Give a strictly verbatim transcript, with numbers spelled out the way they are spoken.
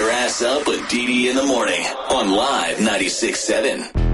your ass up with Dee Dee in the morning on Live ninety-six point seven.